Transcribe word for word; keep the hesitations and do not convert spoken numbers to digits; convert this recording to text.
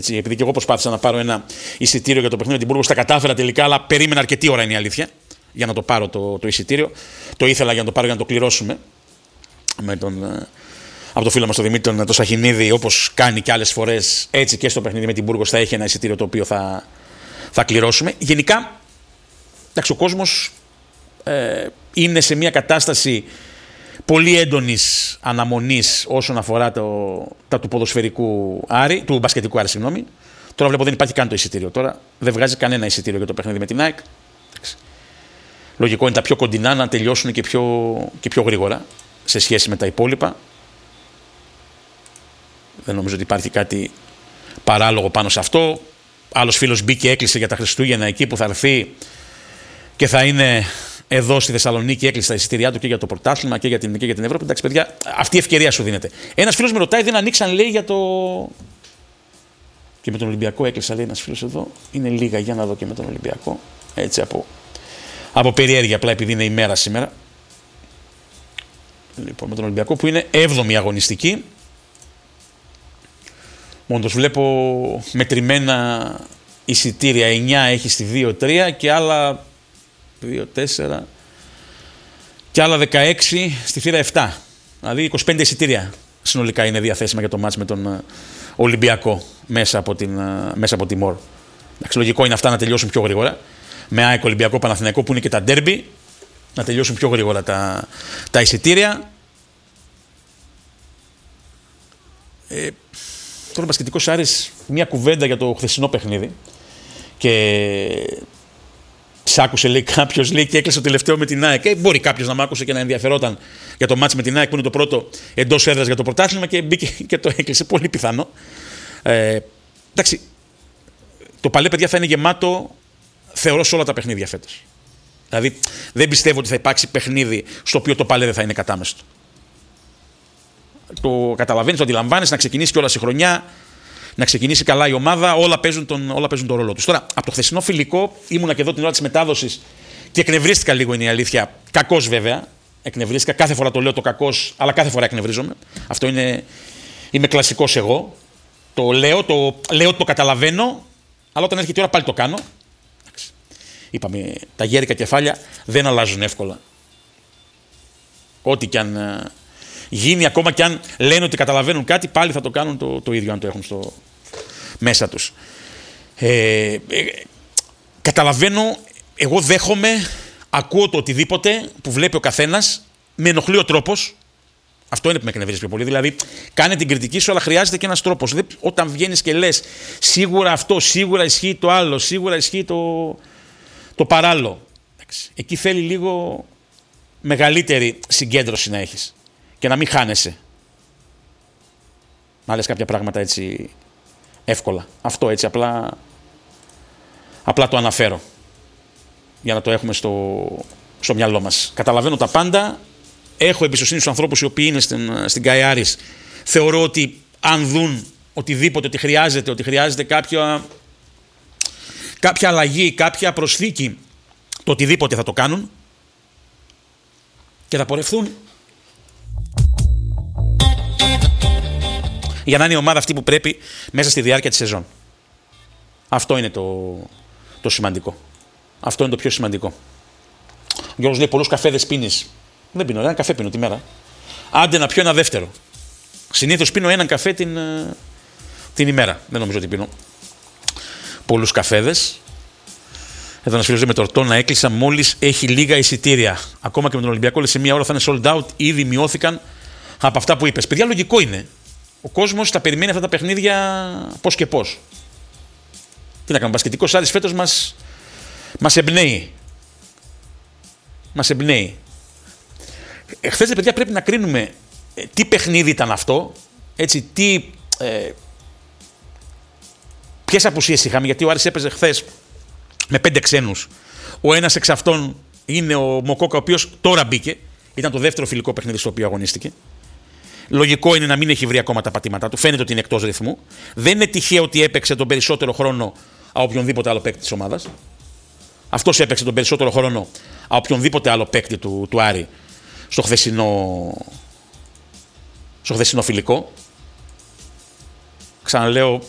Έτσι, επειδή και εγώ προσπάθησα να πάρω ένα εισιτήριο για το παιχνίδι με την Μπούργος, τα κατάφερα τελικά, αλλά περίμενα αρκετή ώρα, είναι η αλήθεια, για να το πάρω το, το εισιτήριο. Το ήθελα για να το πάρω για να το κληρώσουμε με τον, από το φίλο μας τον Δημήτρη τον, το Σαχινίδη, όπως κάνει και άλλες φορές. Έτσι και στο παιχνίδι με την Μπούργος θα έχει ένα εισιτήριο το οποίο θα, θα κληρώσουμε. Γενικά, εντάξει, ο κόσμος ε, είναι σε μια κατάσταση πολύ έντονης αναμονής όσον αφορά το, τα του ποδοσφαιρικού Άρη, του μπασκετικού Άρη, συγγνώμη. Τώρα βλέπω δεν υπάρχει καν το εισιτήριο. Τώρα δεν βγάζει κανένα εισιτήριο για το παιχνίδι με την ΑΕΚ. Λογικό είναι τα πιο κοντινά να τελειώσουν και πιο, και πιο γρήγορα σε σχέση με τα υπόλοιπα. Δεν νομίζω ότι υπάρχει κάτι παράλογο πάνω σε αυτό. Άλλος φίλος μπήκε, έκλεισε για τα Χριστούγεννα εκεί που θα έρθει και θα είναι εδώ στη Θεσσαλονίκη, έκλεισε τα εισιτήριά του και για το πρωτάθλημα και για την, και για την Ευρώπη. Εντάξει, παιδιά, αυτή η ευκαιρία σου δίνεται. Ένας φίλος με ρωτάει, δεν ανοίξαν, λέει, για το. Και με τον Ολυμπιακό έκλεισα, λέει ένας φίλος εδώ. Είναι λίγα, για να δω και με τον Ολυμπιακό. Έτσι από, από περιέργεια, απλά επειδή είναι η μέρα σήμερα. Λοιπόν, με τον Ολυμπιακό που είναι έβδομη αγωνιστική. Μόντως βλέπω μετρημένα εισιτήρια. εννιά έχει στη δύο τρία και άλλα δύο τέσσερα και άλλα δεκαέξι στη θύρα επτά. Δηλαδή είκοσι πέντε εισιτήρια συνολικά είναι διαθέσιμα για το μάτς με τον Ολυμπιακό μέσα από, την, μέσα από τη Μόρ. Εντάξει, λογικό είναι αυτά να τελειώσουν πιο γρήγορα. Με ΑΕΚ, Ολυμπιακό, Παναθηναϊκό που είναι και τα ντέρμπι, να τελειώσουν πιο γρήγορα τα, τα εισιτήρια. Ε, τώρα μπασκετικός Άρης, μια κουβέντα για το χθεσινό παιχνίδι και σ' άκουσε, λέει, κάποιος, λέει, και έκλεισε το τελευταίο με την ΑΕΚ. Ε, μπορεί κάποιος να μ' άκουσε και να ενδιαφερόταν για το μάτς με την ΑΕΚ που είναι το πρώτο εντός έδρας για το πρωτάθλημα και μπήκε και το έκλεισε. Πολύ πιθανό. Ε, εντάξει, το Παλέ, παιδιά, θα είναι γεμάτο, θεωρώ, σε όλα τα παιχνίδια φέτος. Δηλαδή δεν πιστεύω ότι θα υπάρξει παιχνίδι στο οποίο το Παλέ δεν θα είναι κατάμεστο. Το καταλαβαίνεις, το αντιλαμβάνεσαι, να ξεκινήσει κιόλας η χρονιά, να ξεκινήσει καλά η ομάδα, όλα παίζουν τον, όλα παίζουν τον ρόλο τους. Τώρα, από το χθεσινό φιλικό, ήμουνα και εδώ την ώρα της μετάδοσης και εκνευρίστηκα λίγο, είναι η αλήθεια. Κακός, βέβαια. Εκνευρίστηκα. Κάθε φορά το λέω το κακός, αλλά κάθε φορά εκνευρίζομαι. Αυτό είναι. Είμαι κλασικός εγώ. Το λέω, το λέω ότι το καταλαβαίνω, αλλά όταν έρχεται η ώρα πάλι το κάνω. Είπαμε, τα γέρικα κεφάλια δεν αλλάζουν εύκολα. Ό,τι κι αν γίνει, ακόμα κι αν λένε ότι καταλαβαίνουν κάτι, πάλι θα το κάνουν το, το ίδιο αν το έχουν στο, μέσα τους. Ε, ε, καταλαβαίνω, εγώ δέχομαι, ακούω το οτιδήποτε που βλέπει ο καθένας, με ενοχλεί ο τρόπος. Αυτό είναι που με εκνευρίζει πιο πολύ. Δηλαδή, κάνε την κριτική σου, αλλά χρειάζεται και ένας τρόπος. Δηλαδή, όταν βγαίνεις και λες σίγουρα αυτό, σίγουρα ισχύει το άλλο, σίγουρα ισχύει το, το παράλληλο. Εκεί θέλει λίγο μεγαλύτερη συγκέντρωση να έχεις και να μην χάνεσαι. Να λες κάποια πράγματα έτσι εύκολα. Αυτό έτσι απλά, απλά το αναφέρω για να το έχουμε στο, στο μυαλό μας. Καταλαβαίνω τα πάντα. Έχω εμπιστοσύνη στους ανθρώπους οι οποίοι είναι στην, στην ΚΑΕ Άρης. Θεωρώ ότι αν δουν οτιδήποτε, ότι χρειάζεται, ότι χρειάζεται κάποια, κάποια αλλαγή, κάποια προσθήκη, το οτιδήποτε θα το κάνουν και θα πορευθούν για να είναι η ομάδα αυτή που πρέπει μέσα στη διάρκεια της σεζόν. Αυτό είναι το, το σημαντικό. Αυτό είναι το πιο σημαντικό. Ο Γιώργος λέει πολλούς καφέδες πίνεις. Δεν πίνω, έναν καφέ πίνω τη μέρα. Άντε να πιω ένα δεύτερο. Συνήθως πίνω έναν καφέ την, την ημέρα. Δεν νομίζω ότι πίνω πολλούς καφέδες. Εδώ ένας φίλος με το Ορτώνα έκλεισα μόλις έχει λίγα εισιτήρια. Ακόμα και με τον Ολυμπιακό λέει σε μία ώρα θα είναι sold out. Ήδη μειώθηκαν από αυτά που είπες. Παιδιά, λογικό είναι. Ο κόσμος τα περιμένει αυτά τα παιχνίδια πώς και πώς. Τι να κάνουμε, μπασκετικός Άρης φέτος μας, μας εμπνέει. Μας εμπνέει. Εχθές, παιδιά, πρέπει να κρίνουμε ε, τι παιχνίδι ήταν αυτό, έτσι, τι, ε, ποιες απουσίες είχαμε, γιατί ο Άρης έπαιζε χθες με πέντε ξένους. Ο ένας εξ αυτών είναι ο Μοκόκα, ο οποίος τώρα μπήκε. Ήταν το δεύτερο φιλικό παιχνίδι στο οποίο αγωνίστηκε. Λογικό είναι να μην έχει βρει ακόμα τα πατήματά του. Φαίνεται ότι είναι εκτός ρυθμού. Δεν είναι τυχαίο ότι έπαιξε τον περισσότερο χρόνο από οποιονδήποτε άλλο παίκτη της ομάδας. Αυτός έπαιξε τον περισσότερο χρόνο από οποιονδήποτε άλλο παίκτη του, του Άρη στο χθεσινό, στο χθεσινό φιλικό. Ξαναλέω,